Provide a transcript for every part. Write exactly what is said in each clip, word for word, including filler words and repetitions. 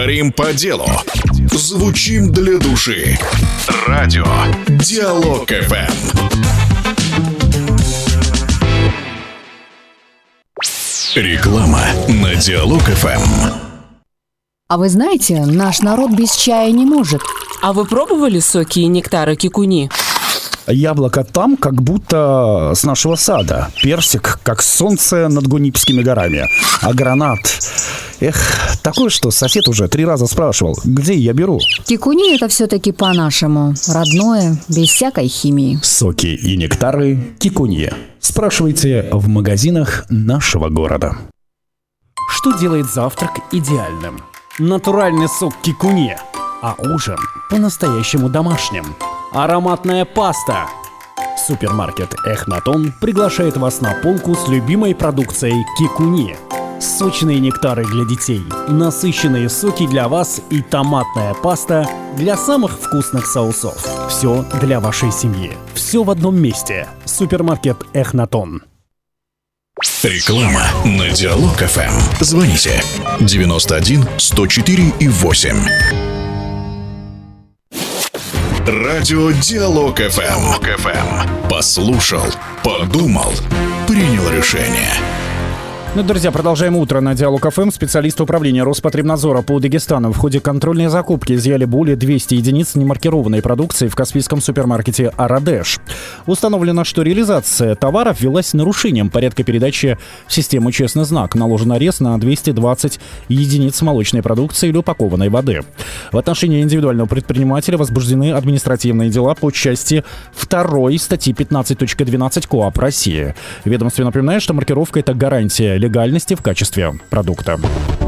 Говорим по делу. Звучим для души. Радио Диалог эф эм. Реклама на Диалог эф эм. А вы знаете, наш народ без чая не может. А вы пробовали соки и нектары кикуни? Яблоко там, как будто с нашего сада. Персик, как солнце над Гунипскими горами. А гранат... Эх, такое, что сосед уже три раза спрашивал, где я беру. Кикуни — это все-таки по-нашему. Родное, без всякой химии. Соки и нектары кикуни. Спрашивайте в магазинах нашего города. Что делает завтрак идеальным? Натуральный сок кикуни. А ужин по-настоящему домашним. Ароматная паста. Супермаркет Эхнатон приглашает вас на полку с любимой продукцией кикуни. Сочные нектары для детей, насыщенные соки для вас и томатная паста для самых вкусных соусов. Все для вашей семьи. Все в одном месте. Супермаркет Эхнатон. Реклама на Диалог эф эм. Звоните девяносто один сто четыре и восемь. Радио Диалог эф эм. Послушал, подумал, принял решение. Ну, друзья, продолжаем утро на Диалог эф эм. Специалисты управления Роспотребнадзора по Дагестану в ходе контрольной закупки изъяли более двухсот единиц немаркированной продукции в Каспийском супермаркете «Арадеш». Установлено, что реализация товаров велась с нарушением порядка передачи в систему «Честный знак». Наложен арест на двести двадцать единиц молочной продукции или упакованной воды. В отношении индивидуального предпринимателя возбуждены административные дела по части второй статьи пятнадцать точка двенадцать КоАП России. Ведомство напоминает, что маркировка — это гарантия легальности в качестве продукта.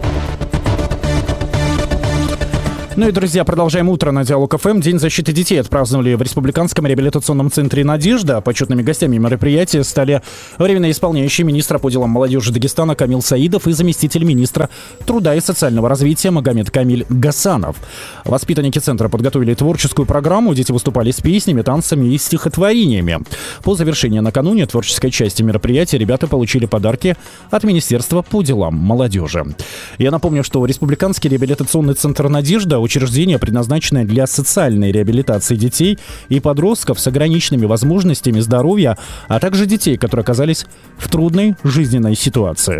Ну и, друзья, продолжаем утро на Диалог эф эм. День защиты детей отпраздновали в Республиканском реабилитационном центре «Надежда». Почетными гостями мероприятия стали временно исполняющий министра по делам молодежи Дагестана Камил Саидов и заместитель министра труда и социального развития Магомед Камиль Гасанов. Воспитанники центра подготовили творческую программу. Дети выступали с песнями, танцами и стихотворениями. По завершении накануне творческой части мероприятия ребята получили подарки от Министерства по делам молодежи. Я напомню, что Республиканский реабилитационный центр «Надежда» — учреждение, предназначенное для социальной реабилитации детей и подростков с ограниченными возможностями здоровья, а также детей, которые оказались в трудной жизненной ситуации.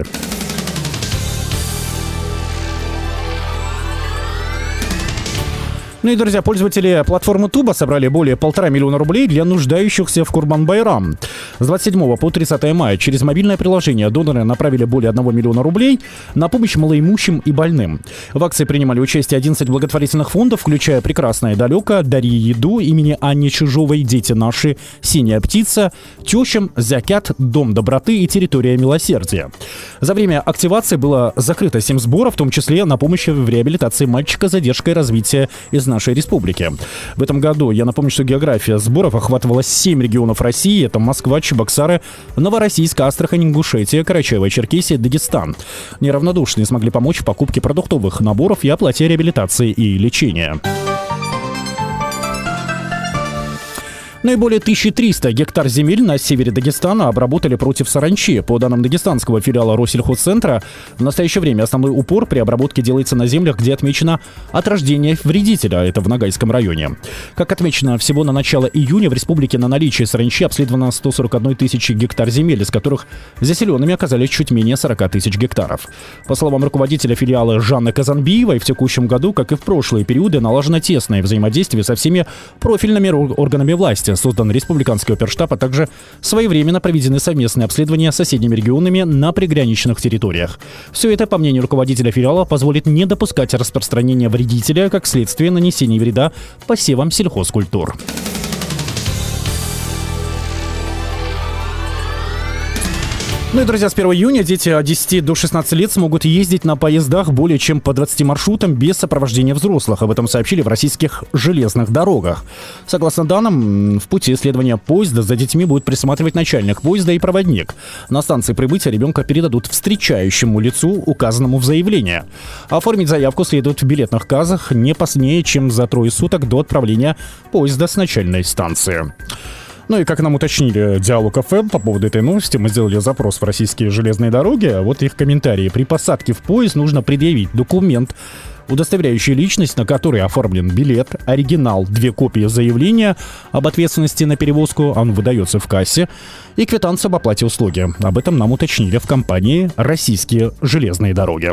Ну и, друзья, пользователи платформы Туба собрали более полтора миллиона рублей для нуждающихся в Курбан-Байрам. С двадцать седьмого по тридцатое мая через мобильное приложение доноры направили более одного миллиона рублей на помощь малоимущим и больным. В акции принимали участие одиннадцать благотворительных фондов, включая «Прекрасное далеко», «Дари еду» имени Анни Чижовой, «Дети наши», «Синяя птица», «Тещам», «Закят», «Дом доброты» и «Территория милосердия». За время активации было закрыто семь сборов, в том числе на помощь в реабилитации мальчика с задержкой развития из нашей республики. В этом году, я напомню, что география сборов охватывала семь регионов России. Это Москва, Чебоксары, Новороссийск, Астрахань, Ингушетия, Карачаево-Черкесия, Дагестан. Неравнодушные смогли помочь в покупке продуктовых наборов и оплате реабилитации и лечения. Ну и более тысяча триста гектар земель на севере Дагестана обработали против саранчи. По данным дагестанского филиала Россельхозцентра, в настоящее время основной упор при обработке делается на землях, где отмечено от рождения вредителя, это в Ногайском районе. Как отмечено, всего на начало июня в республике на наличие саранчи обследовано сто сорок одна тысяча гектар земель, из которых заселенными оказались чуть менее сорок тысяч гектаров. По словам руководителя филиала Жанны Казанбиевой, в текущем году, как и в прошлые периоды, налажено тесное взаимодействие со всеми профильными органами власти. Создан республиканский оперштаб, а также своевременно проведены совместные обследования с соседними регионами на приграничных территориях. Все это, по мнению руководителя филиала, позволит не допускать распространения вредителя, как следствие нанесения вреда посевам сельхозкультур. Ну и, друзья, с первого июня дети от десяти до шестнадцати лет смогут ездить на поездах более чем по двадцати маршрутам без сопровождения взрослых. Об этом сообщили в российских железных дорогах. Согласно данным, в пути следования поезда за детьми будет присматривать начальник поезда и проводник. На станции прибытия ребенка передадут встречающему лицу, указанному в заявлении. Оформить заявку следует в билетных кассах не позднее, чем за трое суток до отправления поезда с начальной станции. Ну и как нам уточнили Диалог эф эм по поводу этой новости, мы сделали запрос в российские железные дороги. Вот их комментарии. При посадке в поезд нужно предъявить документ, удостоверяющие личность, на которой оформлен билет, оригинал, две копии заявления об ответственности на перевозку, он выдается в кассе, и квитанция об оплате услуги. Об этом нам уточнили в компании «Российские железные дороги».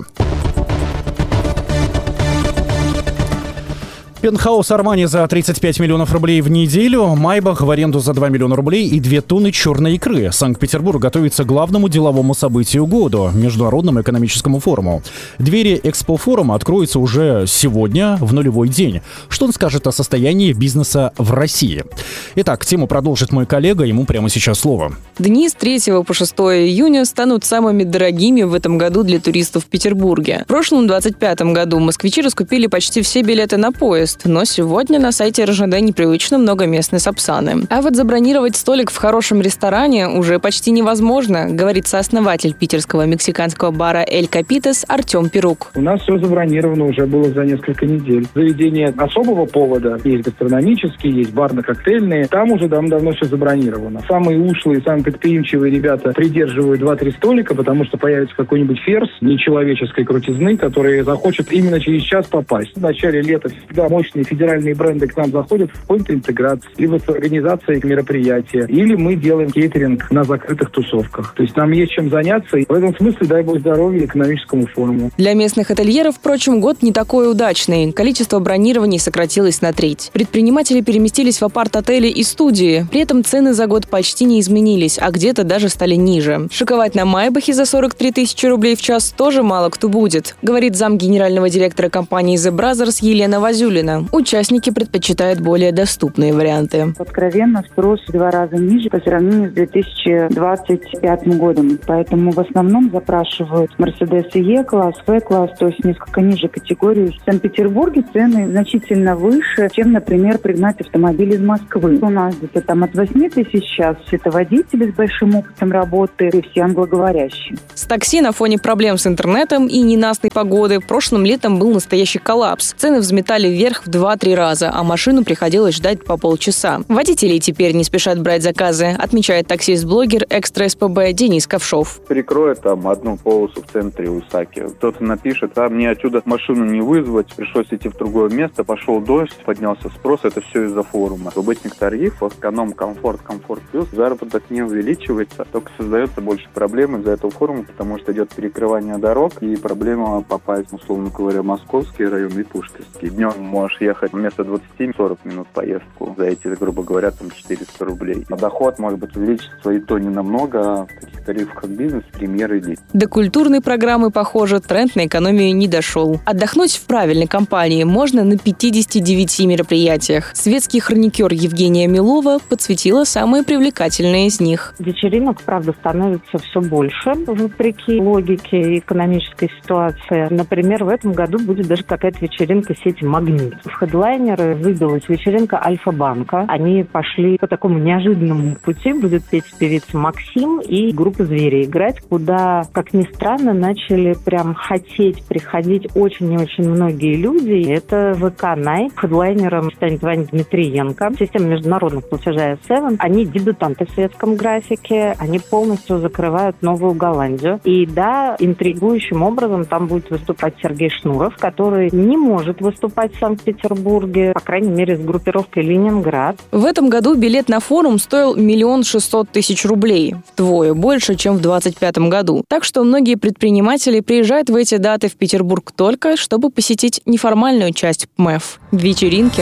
Пентхаус Армани за тридцать пять миллионов рублей в неделю, Майбах в аренду за два миллиона рублей и две тонны черной икры. Санкт-Петербург готовится к главному деловому событию года – Международному экономическому форуму. Двери экспофорума откроются уже сегодня, в нулевой день. Что он скажет о состоянии бизнеса в России? Итак, тему продолжит мой коллега, ему прямо сейчас слово. Дни с третьего по шестое июня станут самыми дорогими в этом году для туристов в Петербурге. В прошлом двадцать пятом году москвичи раскупили почти все билеты на поезд, но сегодня на сайте эр жэ дэ непривычно много местной сапсаны. А вот забронировать столик в хорошем ресторане уже почти невозможно, говорит сооснователь питерского мексиканского бара «Эль Капитес» Артем Перук. У нас все забронировано уже было за несколько недель. Заведения особого повода, есть гастрономические, есть барно-коктейльные, там уже давно-давно все забронировано. Самые ушлые, самые предприимчивые ребята придерживают два-три столика, потому что появится какой-нибудь ферзь нечеловеческой крутизны, который захочет именно через час попасть. В начале лета всегда мощные федеральные бренды к нам заходят в какой-то интеграции, либо с организацией мероприятия, или мы делаем кейтеринг на закрытых тусовках. То есть нам есть чем заняться, и в этом смысле дай бог здоровья экономическому форуму. Для местных ательеров, впрочем, год не такой удачный. Количество бронирований сократилось на треть. Предприниматели переместились в апарт-отели и студии. При этом цены за год почти не изменились, а где-то даже стали ниже. Шиковать на Майбахе за сорок три тысячи рублей в час тоже мало кто будет, говорит зам генерального директора компании The Brothers Елена Вазюлина. Участники предпочитают более доступные варианты. Откровенно, спрос в два раза ниже по сравнению с две тысячи двадцать пятым годом. Поэтому в основном запрашивают Mercedes E-класс, V-класс, то есть несколько ниже категории. В Санкт-Петербурге цены значительно выше, чем, например, пригнать автомобиль из Москвы. У нас где-то там от восьми тысяч сейчас. Это водители с большим опытом работы и все англоговорящие. С такси на фоне проблем с интернетом и ненастной погоды прошлым летом был настоящий коллапс. Цены взметали вверх в два-три раза, а машину приходилось ждать по полчаса. Водителей теперь не спешат брать заказы, отмечает таксист-блогер Экстра эс пэ бэ Денис Ковшов. Перекроет там одну полосу в центре Усаки. Кто-то напишет, а мне отсюда машину не вызвать, пришлось идти в другое место, пошел дождь, поднялся спрос, это все из-за форума. В обычных тарифах, эконом, комфорт, комфорт плюс, заработок не увеличивается, только создается больше проблем из-за этого форума, потому что идет перекрывание дорог и проблема попасть, условно говоря, в московский район и Пушкинский. Днем можешь ехать вместо двадцати-сорок минут поездку за эти, грубо говоря, там четыреста рублей. А доход может быть увеличится и то не намного, а в таких тарифах как бизнес, премьеры и до культурной программы, похоже, тренд на экономию не дошел. Отдохнуть в правильной компании можно на пятидесяти девяти мероприятиях. Светский хроникер Евгения Милова подсветила самые привлекательные из них. Вечеринок, правда, становится все больше, вопреки логике экономической ситуации. Например, в этом году будет даже какая-то вечеринка сети «Магнит». В хедлайнеры выбилась вечеринка Альфа-банка. Они пошли по такому неожиданному пути. Будет петь певица Максим и группа «Звери» играть, куда, как ни странно, начали прям хотеть приходить очень и очень многие люди. Это вэ ка Night. Хедлайнером станет Ваня Дмитриенко. Система международных платежей эс семь. Они дебютанты в светском графике. Они полностью закрывают Новую Голландию. И да, интригующим образом там будет выступать Сергей Шнуров, который не может выступать в Санкт-Петербурге, по крайней мере, с группировкой «Ленинград». В этом году билет на форум стоил миллион шестьсот тысяч рублей. Вдвое больше, чем в двадцать пятом году. Так что многие предприниматели приезжают в эти даты в Петербург только, чтобы посетить неформальную часть пэ эм и эф – вечеринки.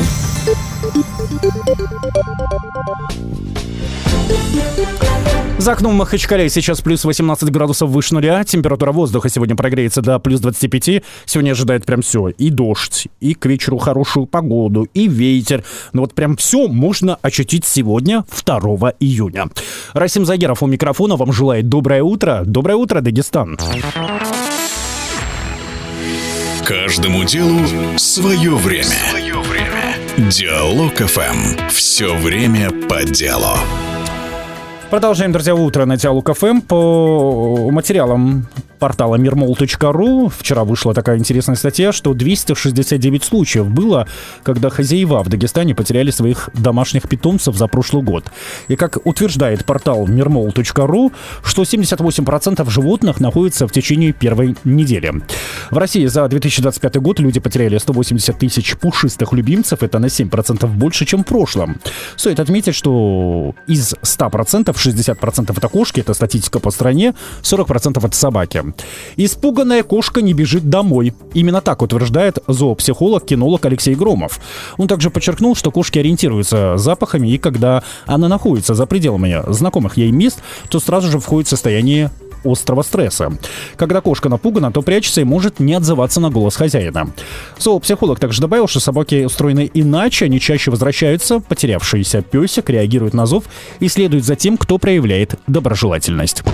За окном Махачкале сейчас плюс восемнадцать градусов выше нуля. Температура воздуха сегодня прогреется до плюс двадцати пяти. Сегодня ожидает прям все. И дождь, и к вечеру хорошую погоду, и ветер. Ну вот прям все можно ощутить сегодня, второго июня. Расим Загеров у микрофона вам желает доброе утро. Доброе утро, Дагестан. Каждому делу свое время. Свое время. Диалог эф эм. Все время по делу. Продолжаем, друзья, утро на Диалог эф эм. По материалам портала мирмол точка ру вчера вышла такая интересная статья, что двести шестьдесят девять случаев было, когда хозяева в Дагестане потеряли своих домашних питомцев за прошлый год. И как утверждает портал мирмол точка ру, что семьдесят восемь процентов животных находятся в течение первой недели. В России за две тысячи двадцать пятый год люди потеряли сто восемьдесят тысяч пушистых любимцев. Это на семь процентов больше, чем в прошлом. Стоит отметить, что из ста процентов шестьдесят процентов это кошки, это статистика по стране, сорок процентов это собаки. Испуганная кошка не бежит домой. Именно так утверждает зоопсихолог, кинолог Алексей Громов. Он также подчеркнул, что кошки ориентируются запахами, и когда она находится за пределами знакомых ей мест, то сразу же входит в состояние острого стресса. Когда кошка напугана, то прячется и может не отзываться на голос хозяина. Зоопсихолог также добавил, что собаки устроены иначе, они чаще возвращаются, потерявшийся песик реагирует на зов и следует за тем, кто проявляет доброжелательность.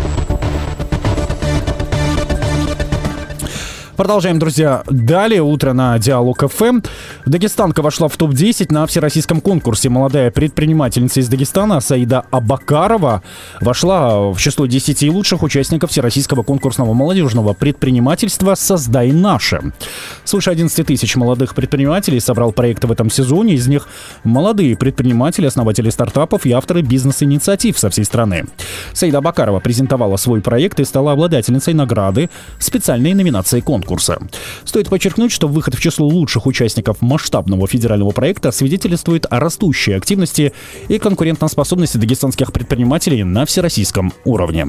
Продолжаем, друзья. Далее утро на Диалог эф эм. Дагестанка вошла в топ десять на всероссийском конкурсе. Молодая предпринимательница из Дагестана Саида Абакарова вошла в число десяти лучших участников всероссийского конкурсного молодежного предпринимательства «Создай наше». Свыше одиннадцати тысяч молодых предпринимателей собрал проект в этом сезоне. Из них молодые предприниматели, основатели стартапов и авторы бизнес-инициатив со всей страны. Саида Абакарова презентовала свой проект и стала обладательницей награды специальной номинации конкурса. Стоит подчеркнуть, что выход в число лучших участников масштабного федерального проекта свидетельствует о растущей активности и конкурентоспособности дагестанских предпринимателей на всероссийском уровне.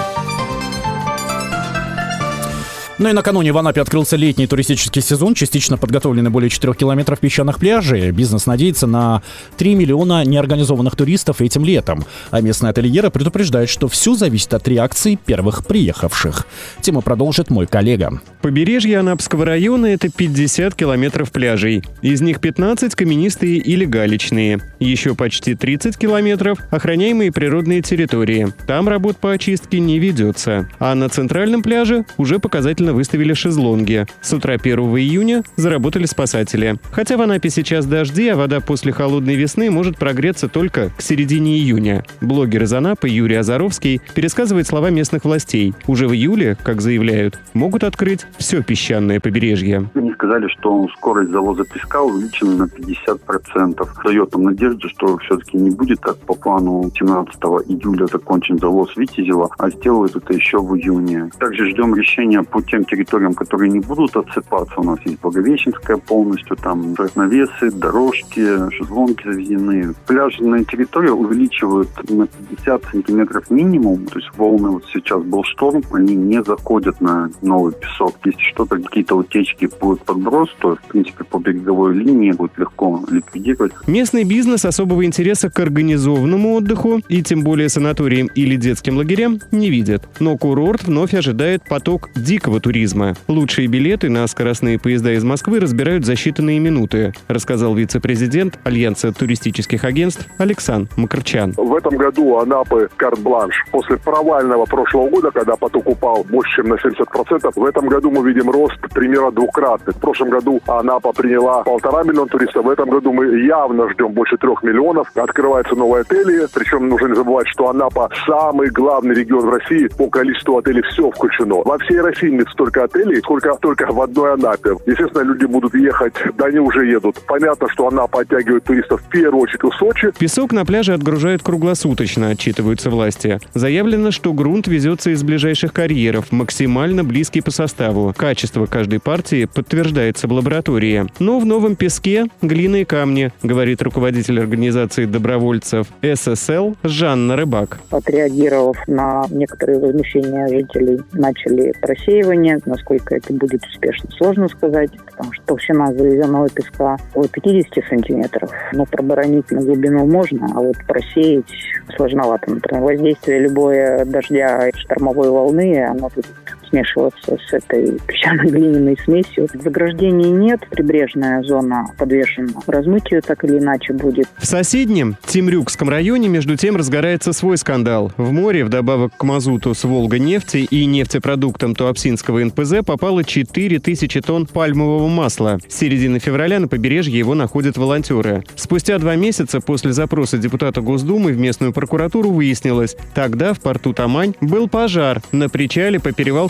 Ну и накануне в Анапе открылся летний туристический сезон. Частично подготовлены более четырех километров песчаных пляжей. Бизнес надеется на три миллиона неорганизованных туристов этим летом. А местные ательеры предупреждают, что все зависит от реакции первых приехавших. Тему продолжит мой коллега. Побережье Анапского района – это пятьдесят километров пляжей. Из них пятнадцать каменистые или галечные. Еще почти тридцать километров – охраняемые природные территории. Там работ по очистке не ведется. А на центральном пляже уже показательно выставили шезлонги. С утра первого июня заработали спасатели. Хотя в Анапе сейчас дожди, а вода после холодной весны может прогреться только к середине июня. Блогер из Анапы Юрий Азаровский пересказывает слова местных властей. Уже в июле, как заявляют, могут открыть все песчаное побережье. Они сказали, что скорость завоза песка увеличена на пятьдесят процентов. Дает нам надежду, что все-таки не будет как по плану семнадцатого июля закончен завоз Витязева, а сделают это еще в июне. Также ждем решения по тем территориям, которые не будут отсыпаться. У нас есть Благовещенская полностью, там навесы, дорожки, шезлонги заведены. Пляжная территория увеличивают на пятьдесят сантиметров минимум, то есть волны, вот сейчас был шторм, они не заходят на новый песок. Если что-то, какие-то утечки будут подброс, то, в принципе, по береговой линии будет легко ликвидировать. Местный бизнес особого интереса к организованному отдыху и тем более санаториям или детским лагерям не видит. Но курорт вновь ожидает поток дикого туризма. Лучшие билеты на скоростные поезда из Москвы разбирают за считанные минуты, рассказал вице-президент Альянса туристических агентств Александр Макарчан. В этом году Анапы карт-бланш. После провального прошлого года, когда поток упал больше, чем на семьдесят процентов, в этом году мы видим рост примерно двукратный. В прошлом году Анапа приняла полтора миллиона туристов. В этом году мы явно ждем больше трех миллионов. Открываются новые отели. Причем нужно не забывать, что Анапа самый главный регион в России. По количеству отелей все включено. Во всей России нет столько отелей, сколько только в одной Анапе. Естественно, люди будут ехать, да они уже едут. Понятно, что Анапа оттягивает туристов в первую очередь у Сочи. Песок на пляже отгружают круглосуточно, отчитываются власти. Заявлено, что грунт везется из ближайших карьеров, максимально близкий по составу. Качество каждой партии подтверждается в лаборатории. Но в новом песке глина и камни, говорит руководитель организации добровольцев эс эс эл Жанна Рыбак. Отреагировав на некоторые возмущения жителей, начали просеивание. Насколько это будет успешно, сложно сказать, потому что толщина завезенного песка от пятидесяти сантиметров. Но проборонить на глубину можно, а вот просеять сложновато. Например, воздействие любое дождя, штормовой волны, оно будет смешиваться с этой песчано-глиняной смесью. Заграждений нет, прибрежная зона подвержена размытию, так или иначе будет. В соседнем Темрюкском районе, между тем, разгорается свой скандал. В море, вдобавок к мазуту с Волга-нефти и нефтепродуктам Туапсинского эн пэ зэ, попало четыре тысячи тонн пальмового масла. С середины февраля на побережье его находят волонтеры. Спустя два месяца после запроса депутата Госдумы в местную прокуратуру выяснилось, тогда в порту Тамань был пожар на причале по перевалке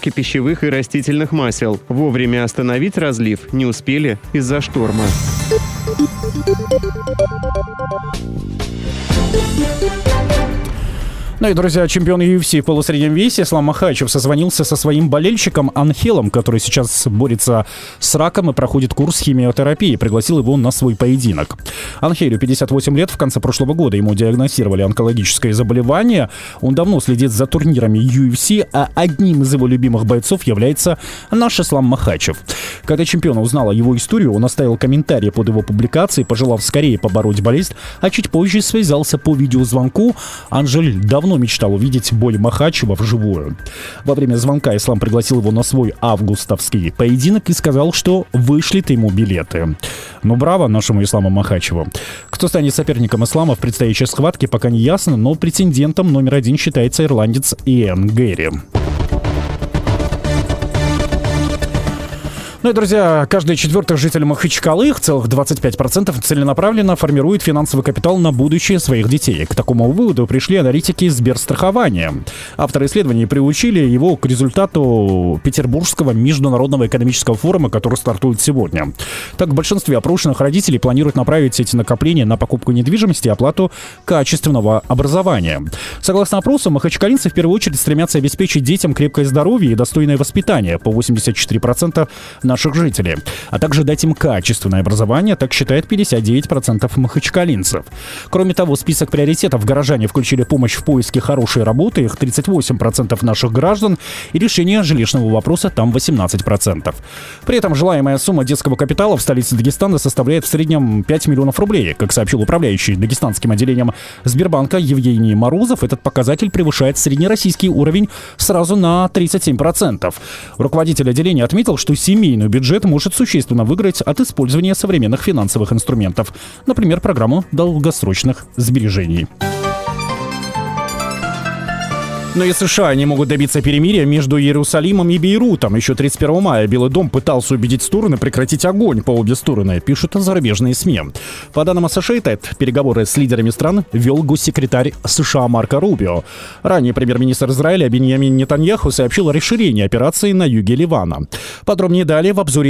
поставки пищевых и растительных масел. Вовремя остановить разлив не успели из-за шторма. Ну и, друзья, чемпион ю эф си в полусреднем весе Ислам Махачев созвонился со своим болельщиком Анхелом, который сейчас борется с раком и проходит курс химиотерапии. Пригласил его на свой поединок. Анхелю пятьдесят восемь лет. В конце прошлого года ему диагностировали онкологическое заболевание. Он давно следит за турнирами ю эф си, а одним из его любимых бойцов является наш Ислам Махачев. Когда чемпион узнал о его историю, он оставил комментарий под его публикацией, пожелав скорее побороть болезнь, а чуть позже связался по видеозвонку. Анжель давно мечтал увидеть бой Махачева вживую. Во время звонка Ислам пригласил его на свой августовский поединок и сказал, что вышлет ему билеты. Ну, браво нашему Исламу Махачеву. Кто станет соперником Ислама в предстоящей схватке, пока не ясно, но претендентом номер один считается ирландец Иэн Гэри. Ну и, друзья, каждый четвертый житель Махачкалы, их целых двадцать пять процентов, целенаправленно формирует финансовый капитал на будущее своих детей. К такому выводу пришли аналитики Сберстрахования. Авторы исследований приучили его к результату Петербургского международного экономического форума, который стартует сегодня. Так, в большинстве опрошенных родителей планируют направить эти накопления на покупку недвижимости и оплату качественного образования. Согласно опросу, махачкалинцы в первую очередь стремятся обеспечить детям крепкое здоровье и достойное воспитание, по восемьдесят четыре процента наших жителей, а также дать им качественное образование, так считает пятьдесят девять процентов махачкалинцев. Кроме того, в список приоритетов горожане включили помощь в поиске хорошей работы, их тридцать восемь процентов наших граждан, и решение жилищного вопроса там восемнадцать процентов. При этом желаемая сумма детского капитала в столице Дагестана составляет в среднем пять миллионов рублей. Как сообщил управляющий дагестанским отделением Сбербанка Евгений Морозов, этот показатель превышает среднероссийский уровень сразу на тридцать семь процентов. Руководитель отделения отметил, что семейный бюджет может существенно выиграть от использования современных финансовых инструментов, например, программу долгосрочных сбережений. Но и США не могут добиться перемирия между Иерусалимом и Бейрутом. Еще тридцать первого мая Белый дом пытался убедить стороны прекратить огонь по обе стороны, пишут зарубежные СМИ. По данным Associated, переговоры с лидерами стран вел госсекретарь США Марко Рубио. Ранее премьер-министр Израиля Биньямин Нетаньяху сообщил о расширении операции на юге Ливана. Подробнее далее в обзоре